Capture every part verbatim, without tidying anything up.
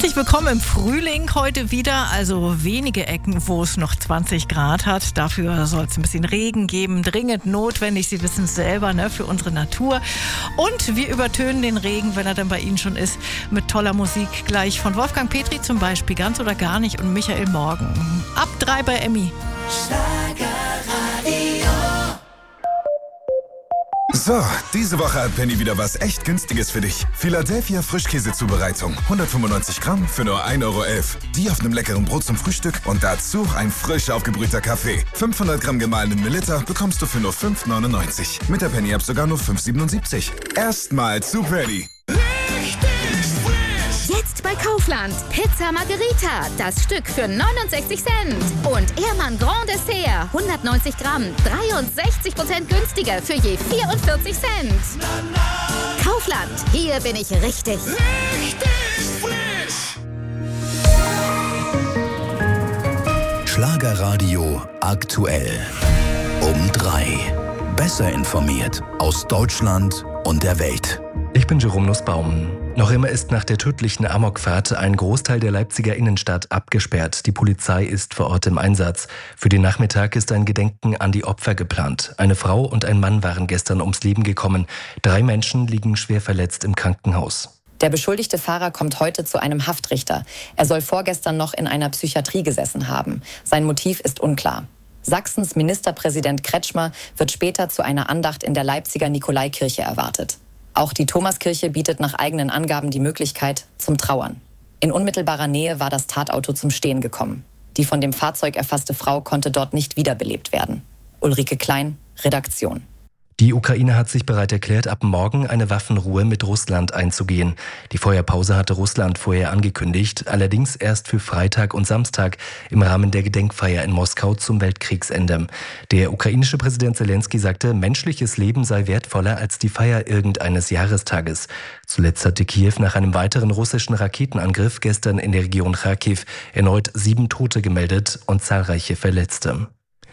Herzlich willkommen im Frühling heute wieder, also wenige Ecken, wo es noch zwanzig Grad hat. Dafür soll es ein bisschen Regen geben, dringend notwendig, Sie wissen es selber, ne, für unsere Natur. Und wir übertönen den Regen, wenn er dann bei Ihnen schon ist, mit toller Musik gleich von Wolfgang Petri zum Beispiel, Ganz oder gar nicht, und Michael Morgen. Ab drei bei Emmy. Schlagerradio. So, diese Woche hat Penny wieder was echt Günstiges für dich. Philadelphia Frischkäsezubereitung. hundertfünfundneunzig Gramm für nur ein Euro elf. Die auf einem leckeren Brot zum Frühstück und dazu ein frisch aufgebrühter Kaffee. fünfhundert Gramm gemahlenen Milliliter bekommst du für nur fünf neunundneunzig. Mit der Penny-App sogar nur fünf siebenundsiebzig. Erstmal zu Penny. Jetzt bei Kaufland. Pizza Margherita. Das Stück für neunundsechzig Cent. Und Ehrmann Grand Dessert. hundertneunzig Gramm. dreiundsechzig Prozent günstiger für je vierundvierzig Cent. Kaufland. Hier bin ich richtig. Richtig frisch. Schlagerradio aktuell. Um drei. Besser informiert aus Deutschland und der Welt. Ich bin Jerome Nussbaum. Noch immer ist nach der tödlichen Amokfahrt ein Großteil der Leipziger Innenstadt abgesperrt. Die Polizei ist vor Ort im Einsatz. Für den Nachmittag ist ein Gedenken an die Opfer geplant. Eine Frau und ein Mann waren gestern ums Leben gekommen. Drei Menschen liegen schwer verletzt im Krankenhaus. Der beschuldigte Fahrer kommt heute zu einem Haftrichter. Er soll vorgestern noch in einer Psychiatrie gesessen haben. Sein Motiv ist unklar. Sachsens Ministerpräsident Kretschmer wird später zu einer Andacht in der Leipziger Nikolaikirche erwartet. Auch die Thomaskirche bietet nach eigenen Angaben die Möglichkeit zum Trauern. In unmittelbarer Nähe war das Tatauto zum Stehen gekommen. Die von dem Fahrzeug erfasste Frau konnte dort nicht wiederbelebt werden. Ulrike Klein, Redaktion. Die Ukraine hat sich bereit erklärt, ab morgen eine Waffenruhe mit Russland einzugehen. Die Feuerpause hatte Russland vorher angekündigt, allerdings erst für Freitag und Samstag im Rahmen der Gedenkfeier in Moskau zum Weltkriegsende. Der ukrainische Präsident Zelensky sagte, menschliches Leben sei wertvoller als die Feier irgendeines Jahrestages. Zuletzt hatte Kiew nach einem weiteren russischen Raketenangriff gestern in der Region Charkiw erneut sieben Tote gemeldet und zahlreiche Verletzte.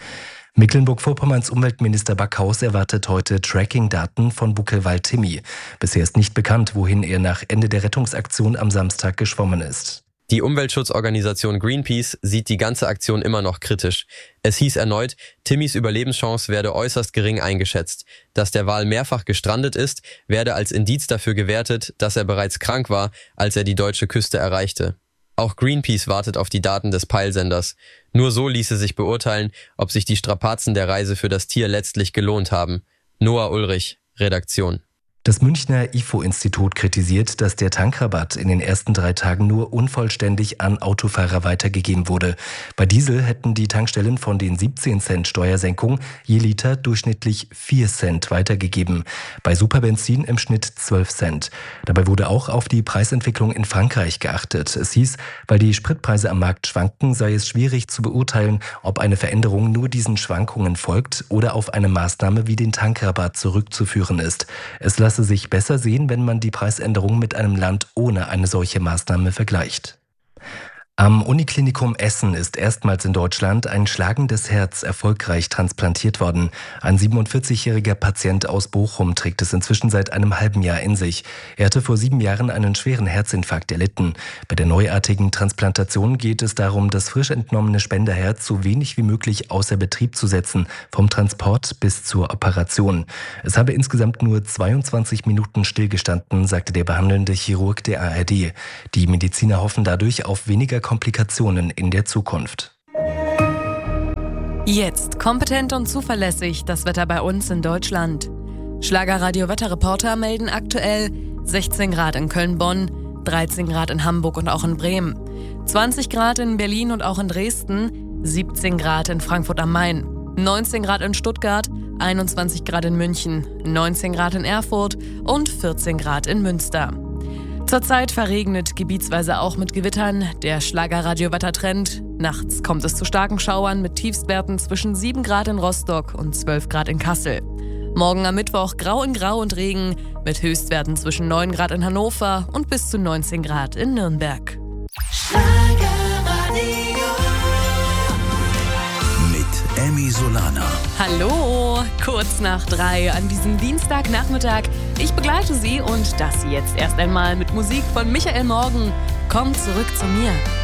Mecklenburg-Vorpommerns Umweltminister Backhaus erwartet heute Tracking-Daten von Buckelwald-Timmy. Bisher ist nicht bekannt, wohin er nach Ende der Rettungsaktion am Samstag geschwommen ist. Die Umweltschutzorganisation Greenpeace sieht die ganze Aktion immer noch kritisch. Es hieß erneut, Timmys Überlebenschance werde äußerst gering eingeschätzt. Dass der Wal mehrfach gestrandet ist, werde als Indiz dafür gewertet, dass er bereits krank war, als er die deutsche Küste erreichte. Auch Greenpeace wartet auf die Daten des Peilsenders. Nur so ließe sich beurteilen, ob sich die Strapazen der Reise für das Tier letztlich gelohnt haben. Noah Ulrich, Redaktion. Das Münchner I F O-Institut kritisiert, dass der Tankrabatt in den ersten drei Tagen nur unvollständig an Autofahrer weitergegeben wurde. Bei Diesel hätten die Tankstellen von den siebzehn Cent Steuersenkung je Liter durchschnittlich vier Cent weitergegeben. Bei Superbenzin im Schnitt zwölf Cent. Dabei wurde auch auf die Preisentwicklung in Frankreich geachtet. Es hieß, weil die Spritpreise am Markt schwanken, sei es schwierig zu beurteilen, ob eine Veränderung nur diesen Schwankungen folgt oder auf eine Maßnahme wie den Tankrabatt zurückzuführen ist. Es lasse sich besser sehen, wenn man die Preisänderung mit einem Land ohne eine solche Maßnahme vergleicht. Am Uniklinikum Essen ist erstmals in Deutschland ein schlagendes Herz erfolgreich transplantiert worden. Ein siebenundvierzigjähriger Patient aus Bochum trägt es inzwischen seit einem halben Jahr in sich. Er hatte vor sieben Jahren einen schweren Herzinfarkt erlitten. Bei der neuartigen Transplantation geht es darum, das frisch entnommene Spenderherz so wenig wie möglich außer Betrieb zu setzen, vom Transport bis zur Operation. Es habe insgesamt nur zweiundzwanzig Minuten stillgestanden, sagte der behandelnde Chirurg der A R D. Die Mediziner hoffen dadurch auf weniger Komplikationen in der Zukunft. Jetzt kompetent und zuverlässig das Wetter bei uns in Deutschland. Schlagerradio-Wetterreporter melden aktuell sechzehn Grad in Köln-Bonn, dreizehn Grad in Hamburg und auch in Bremen, zwanzig Grad in Berlin und auch in Dresden, siebzehn Grad in Frankfurt am Main, neunzehn Grad in Stuttgart, einundzwanzig Grad in München, neunzehn Grad in Erfurt und vierzehn Grad in Münster. Zurzeit verregnet gebietsweise auch mit Gewittern. Der Schlagerradio-Wettertrend. Nachts kommt es zu starken Schauern mit Tiefstwerten zwischen sieben Grad in Rostock und zwölf Grad in Kassel. Morgen am Mittwoch grau in Grau und Regen mit Höchstwerten zwischen neun Grad in Hannover und bis zu neunzehn Grad in Nürnberg. Schlagerradio. Mit Emmy Solana. Hallo, kurz nach drei an diesem Dienstagnachmittag. Ich begleite Sie und das jetzt erst einmal mit Musik von Michael Morgen. Komm zurück zu mir.